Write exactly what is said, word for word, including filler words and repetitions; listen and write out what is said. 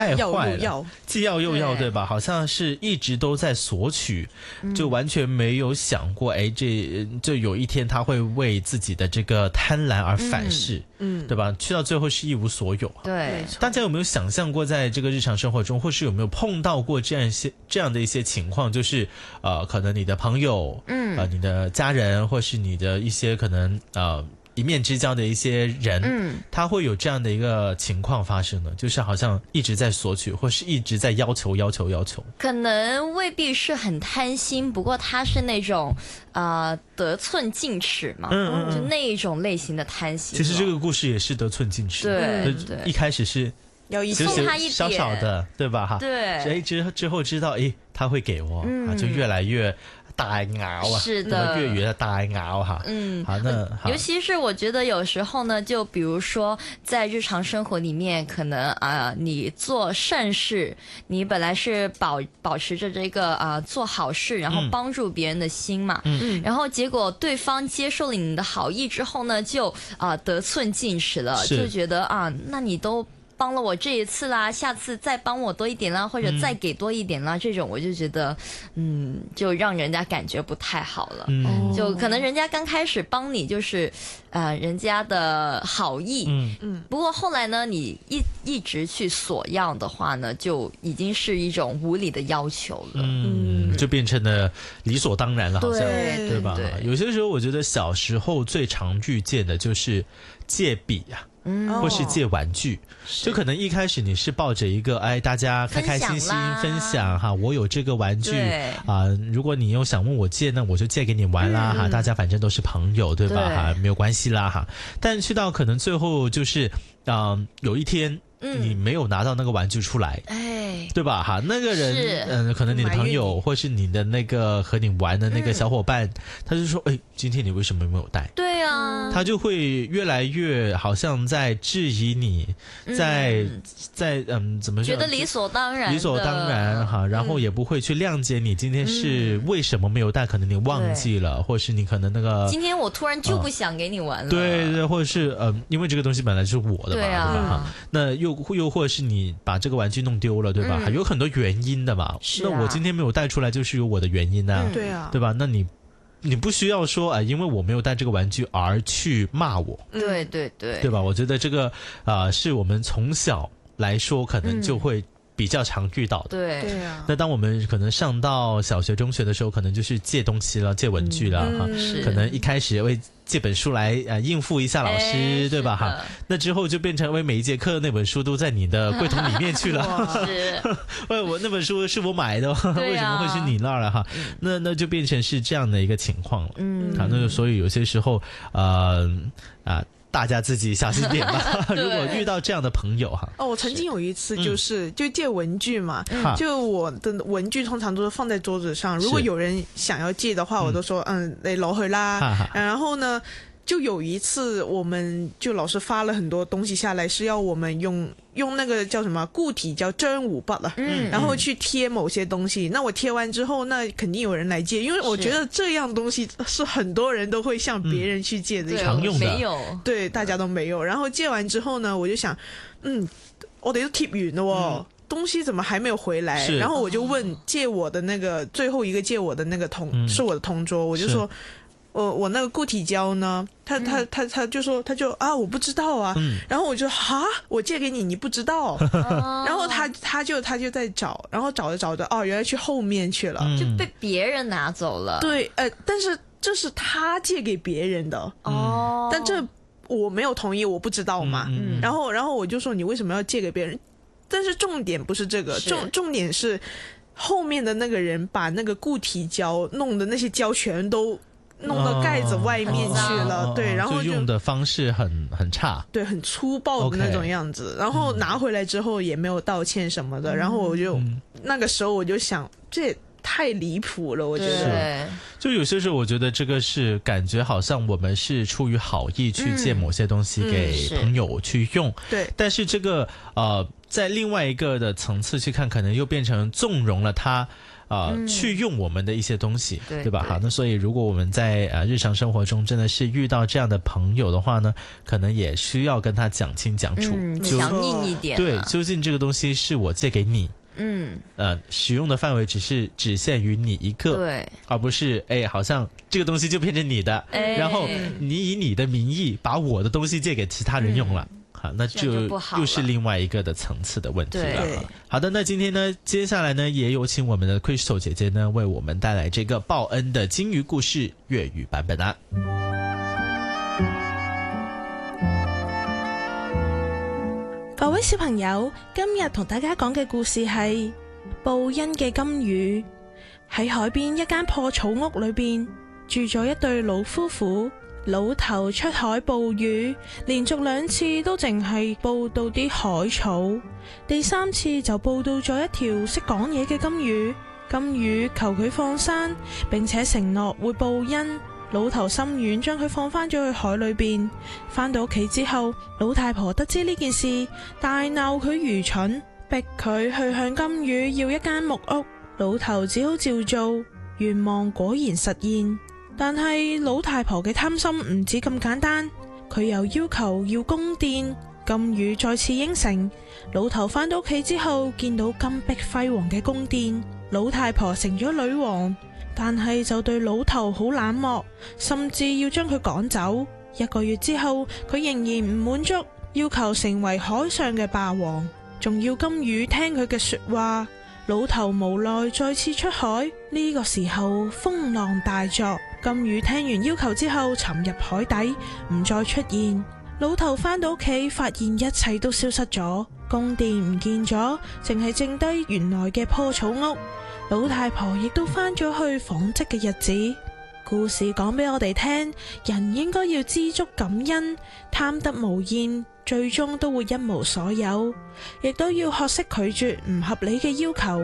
太坏要了，既要又要， 对, 对吧？好像是一直都在索取，嗯、就完全没有想过，哎，这就有一天他会为自己的这个贪婪而反噬，嗯，对吧？去到最后是一无所有。 对， 大家有没有想象过，在这个日常生活中，或是有没有碰到过这样一些这样的一些情况？就是呃，可能你的朋友，嗯，呃，你的家人，或是你的一些可能呃。一面之交的一些人，嗯，他会有这样的一个情况发生呢，就是好像一直在索取，或是一直在要求要求要求， 可能未必是很贪心，不过他是那种呃得寸进尺嘛，嗯嗯嗯，就那一种类型的贪心。 其实这个故事也是得寸进尺， 对对， 一开始是要一送他一点少少的，对吧？哈， 对， 哎之之后知道，哎，他会给我，嗯、啊，就越来越。大熬啊， 是的， 粤语的大熬哈， 嗯， 好，那尤其是我觉得有时候呢，就比如说在日常生活里面，可能啊、呃，你做善事，你本来是保保持着这个啊、呃、做好事，然后帮助别人的心嘛，嗯，然后结果对方接受了你的好意之后呢，就啊、呃、得寸进尺了，就觉得啊，那你都。帮了我这一次啦，下次再帮我多一点啦，或者再给多一点啦，嗯、这种我就觉得，嗯，就让人家感觉不太好了。嗯，就可能人家刚开始帮你就是，呃，人家的好意。嗯嗯。不过后来呢，你一一直去索要的话呢，就已经是一种无理的要求了。 嗯，就变成了理所当然了，好像对, 对吧？ 对有些时候我觉得小时候最常遇见的就是借笔啊。嗯，或是借玩具，就可能一开始你是抱着一个哎，大家开开心心分享哈，我有这个玩具啊、呃，如果你又想问我借，那我就借给你玩啦、嗯、哈，大家反正都是朋友，对吧？对哈，没有关系啦哈。但去到可能最后就是，嗯、呃，有一天。你没有拿到那个玩具出来，哎，对吧？哈，那个人，嗯、呃，可能你的朋友或是你的那个和你玩的那个小伙伴，嗯、他就说，哎，今天你为什么没有带？ 对啊， 他就会越来越好像在质疑你，在、嗯、在嗯，怎么说？ 觉得理所当然， 理所当然哈，然后也不会去谅解你今天是为什么没有带，可能你忘记了，或是你可能那个今天我突然就不想给你玩了， 呃、对对，或者是呃，因为这个东西本来就是我的嘛，对啊，对吧？哈，那又。又或者是你把这个玩具弄丢了，对吧？嗯、有很多原因的嘛。是、啊、那我今天没有带出来，就是有我的原因啊。 嗯、对啊， 对吧？那你你不需要说啊、呃，因为我没有带这个玩具而去骂我。 对对对， 对吧？我觉得这个啊、呃，是我们从小来说，可能就会比较常遇到的。 对对啊。 那当我们可能上到小学、中学的时候，可能就是借东西了，借文具了、嗯、哈。可能一开始为借本书来呃应付一下老师，对吧？哈，那之后就变成为每一节课那本书都在你的柜桶里面去了。 是， 喂，我那本书是我买的，啊、为什么会是你那儿了哈？那那就变成是这样的一个情况了。嗯，啊，那所以有些时候，呃啊。大家自己小心点吧。如果遇到这样的朋友哈， 哦，我曾经有一次就是、嗯、就借文具嘛、嗯，就我的文具通常都是放在桌子上，如果有人想要借的话，我都说嗯，你攞去啦。然后呢，就有一次我们就老师发了很多东西下来，是要我们用用那个叫什么固体叫真五筆啊，嗯，然后去贴某些东西。那我贴完之後，那肯定有人來借，因為我覺得這樣東西是很多人都會向別人去借的， 常用的， 沒有， 對，大家都沒有。然後借完之後呢，我就想，嗯，我哋都貼完了哦。嗯，東西怎麼還沒有回來？然後我就問借我的那個最後一個借我的那個同、嗯、是我的同桌，我就說。我我那個固體膠呢？他他他他就說他就啊我不知道啊，嗯、然後我就啊我借給你你不知道，然後他他就他就在找，然後找着找着哦原來去後面去了， 就被別人拿走了。 對，呃，但是這是他借給別人的哦，但這我沒有同意，我不知道嘛。嗯，然後然後我就說你為什麼要借給別人？但是重點不是這個，重重點是後面的那個人把那個固體膠弄的那些膠全都。弄到蓋子外面去了，哦、對，然後就用的方式很很差， 對，很粗暴的那種樣子。Okay, 然後拿回來之後也沒有道歉什麼的，嗯、然後我就、嗯、那個時候我就想，這太離譜了，我覺得。 就有些時候我覺得這個是感覺好像我們是出於好意去借某些東西給朋友去用，嗯嗯、 對， 但是這個呃在另外一個的層次去看，可能又變成縱容了他呃、嗯、去用我們的一些東西，對，對吧？好，那所以如果我們在呃日常生活中真的是遇到這樣的朋友的話呢，可能也需要跟他講清講楚， 嗯， 就強硬一點， 對，究竟這個東西是我借給你， 嗯， 呃，使用的範圍只是只限於你一個， 對， 而不是哎，好像這個東西就變成你的， 哎、 然後你以你的名義把我的東西借給其他人用了。嗯，好，那就又是另外一個的層次的問題了。好的，那今天呢，接下來呢，也有請我們的 Crystal 姐姐呢，為我們帶來這個報恩的金魚故事粵語版本啊。 各位小朋友，今日同大家講嘅故事係報恩嘅金魚。喺海邊一間破草屋裏邊，住咗一對老夫婦。老頭出海捕魚，連續兩次都淨係捕到啲海草，第三次就捕到咗一條識講嘢嘅金魚。金魚求佢放生，並且承諾會報恩。老頭心軟，將佢放返咗去海裏邊。返到屋企之後，老太婆得知呢件事，大鬧佢愚蠢，逼佢去向金魚要一間木屋。老頭只好照做，願望果然實現。但係老太婆嘅貪心唔止咁簡單，佢又要求要宮殿。金魚再次應承。老頭返到屋企之後，見到金碧輝煌嘅宮殿，老太婆成咗女王，但係就對老頭好冷漠，甚至要將佢趕走。一個月之後，佢仍然唔滿足，要求成為海上嘅霸王，仲要金魚聽佢嘅說話。老頭無奈再次出海，呢個時候風浪大作，金魚聽完要求之後沉入海底，唔再出現。老頭返到屋企，發現一切都消失咗，宮殿唔見咗，淨係剩低原來嘅破草屋。老太婆亦都返咗去紡織嘅日子。故事講俾我哋聽，人應該要知足感恩，貪得無厭，最終都會一無所有，亦都要學識拒絕唔合理嘅要求。